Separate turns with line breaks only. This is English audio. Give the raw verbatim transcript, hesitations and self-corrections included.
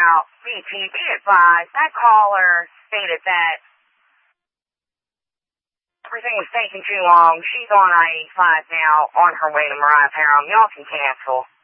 about B T. Be advised, that caller stated that everything was taking too long. She's on I eighty-five now, on her way to Mariah Town. Y'all can cancel.